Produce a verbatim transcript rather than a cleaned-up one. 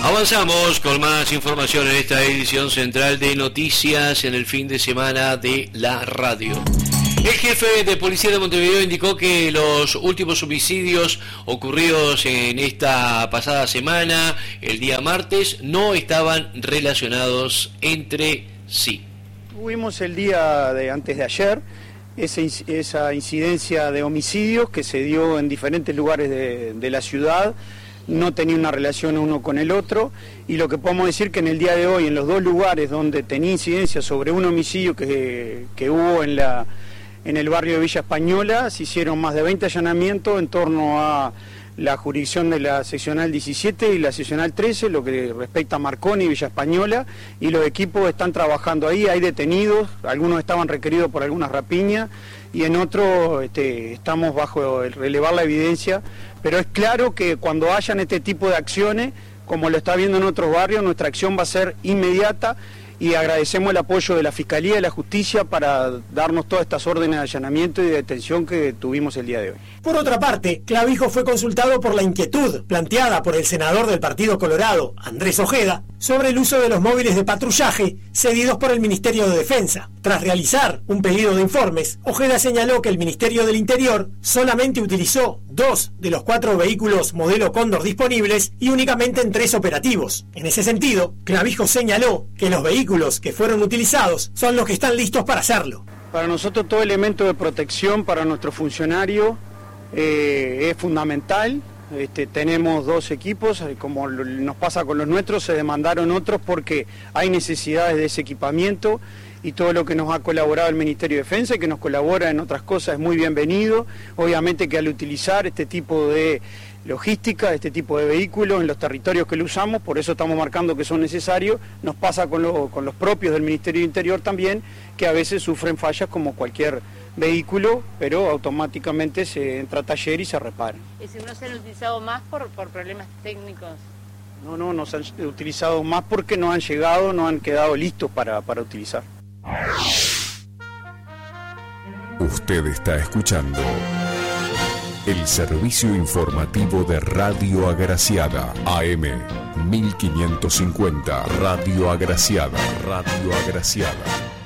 Avanzamos con más información en esta edición central de noticias en el fin de semana de la radio. El jefe de policía de Montevideo indicó que los últimos homicidios ocurridos en esta pasada semana, el día martes, no estaban relacionados entre sí. Tuvimos el día de antes de ayer ese, esa incidencia de homicidios que se dio en diferentes lugares de, de la ciudad. No tenía una relación uno con el otro, y lo que podemos decir que en el día de hoy, en los dos lugares donde tenía incidencia sobre un homicidio que, que hubo en, la, en el barrio de Villa Española, se hicieron más de veinte allanamientos en torno a la jurisdicción de la seccional diecisiete y la seccional trece, lo que respecta a Marconi y Villa Española, y los equipos están trabajando ahí, hay detenidos, algunos estaban requeridos por algunas rapiñas, y en otros este, estamos bajo el relevar la evidencia, pero es claro que cuando hayan este tipo de acciones, como lo está viendo en otros barrios, nuestra acción va a ser inmediata, y agradecemos el apoyo de la Fiscalía y de la Justicia para darnos todas estas órdenes de allanamiento y de detención que tuvimos el día de hoy. Por otra parte, Clavijo fue consultado por la inquietud planteada por el senador del Partido Colorado, Andrés Ojeda, sobre el uso de los móviles de patrullaje cedidos por el Ministerio de Defensa. Tras realizar un pedido de informes, Ojeda señaló que el Ministerio del Interior solamente utilizó dos de los cuatro vehículos modelo Cóndor disponibles y únicamente en tres operativos. En ese sentido, Clavijo señaló que los vehículos que fueron utilizados son los que están listos para hacerlo. Para nosotros todo elemento de protección para nuestro funcionario eh, es fundamental. Este, tenemos dos equipos, como nos pasa con los nuestros, se demandaron otros porque hay necesidades de ese equipamiento, y todo lo que nos ha colaborado el Ministerio de Defensa y que nos colabora en otras cosas es muy bienvenido. Obviamente que al utilizar este tipo de logística, este tipo de vehículos en los territorios que lo usamos, por eso estamos marcando que son necesarios, nos pasa con, lo, con los propios del Ministerio de Interior también, que a veces sufren fallas como cualquier vehículo, pero automáticamente se entra a taller y se repara. ¿Y si no se han utilizado más por, por problemas técnicos? No, no, no se han utilizado más porque no han llegado, no han quedado listos para, para utilizar. Usted está escuchando el servicio informativo de Radio Agraciada, A M mil quinientos cincuenta, Radio Agraciada, Radio Agraciada.